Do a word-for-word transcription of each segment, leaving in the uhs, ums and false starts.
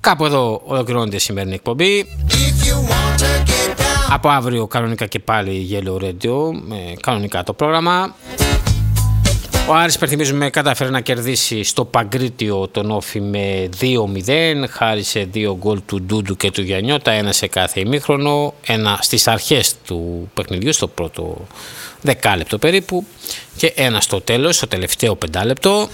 Κάπου εδώ ολοκληρώνεται η σημερινή εκπομπή. Από αύριο κανονικά και πάλι Yellow Radio, με κανονικά το πρόγραμμα. Ο Άρης, υπενθυμίζουμε, κατάφερε να κερδίσει στο Παγκρίτιο τον Όφη με δύο μηδέν, χάρη σε δύο γκολ του Ντούντου και του Γιαννιώτα, ένα σε κάθε ημίχρονο, ένα στις αρχές του παιχνιδιού, στο πρώτο δεκάλεπτο περίπου, και ένα στο τέλος, στο τελευταίο πεντάλεπτο.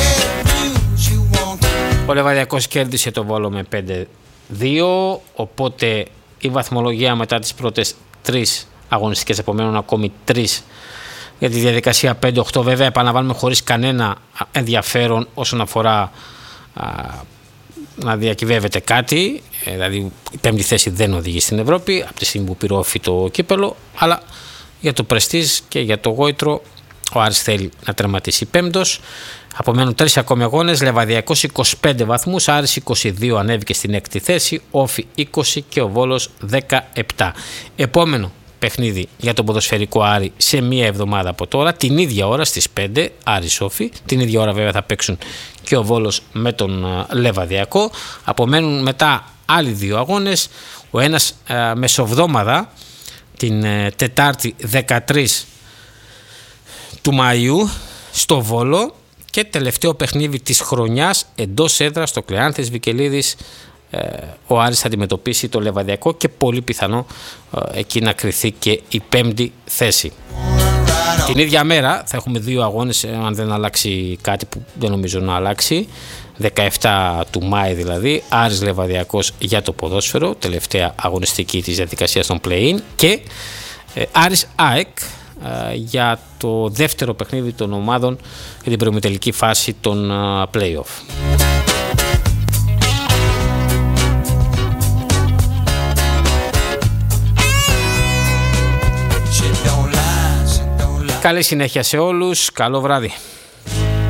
Ο Λεβαδιακός κέρδισε το Βόλο με πέντε δύο, οπότε η βαθμολογία μετά τις πρώτες τρεις αγωνιστικές, απομένουν ακόμη τρεις για τη διαδικασία πέντε οκτώ, βέβαια επαναλαμβάνουμε χωρίς κανένα ενδιαφέρον όσον αφορά α, να διακυβεύεται κάτι, ε, δηλαδή η πέμπτη θέση δεν οδηγεί στην Ευρώπη από τη στιγμή που πήρε Όφη το κύπελο, αλλά για το πρεστίζ και για το γόητρο ο Άρης θέλει να τερματίσει πέμπτος. Απομένουν τρεις ακόμη αγώνες, Λεβαδιακός είκοσι πέντε βαθμούς, Άρης είκοσι δύο, ανέβηκε στην έκτη θέση, Όφη είκοσι και ο Βόλος δεκαεπτά. Επόμενο παιχνίδι για τον ποδοσφαιρικό Άρη σε μία εβδομάδα από τώρα, την ίδια ώρα στις πέντε, Άρης Όφη. Την ίδια ώρα βέβαια θα παίξουν και ο Βόλος με τον Λεβαδιακό. Απομένουν μετά άλλοι δύο αγώνες, ο ένας ε, μεσοβδόμαδα την ε, Τετάρτη δεκατρείς του Μαΐου στο Βόλο, και τελευταίο παιχνίδι της χρονιάς εντός έδρας στο Κλεάνθης Βικελίδης. Ο Άρης θα αντιμετωπίσει το Λεβαδιακό και πολύ πιθανό εκεί να κριθεί και η πέμπτη θέση. Την ίδια μέρα θα έχουμε δύο αγώνες, αν δεν αλλάξει κάτι που δεν νομίζω να αλλάξει, δεκαεπτά του Μάη δηλαδή, Άρης Λεβαδιακός για το ποδόσφαιρο, τελευταία αγωνιστική της διαδικασίας των play-in, και Άρης ΑΕΚ για το δεύτερο παιχνίδι των ομάδων για την προημιτελική φάση των play-off. Καλή συνέχεια σε όλους, καλό βράδυ.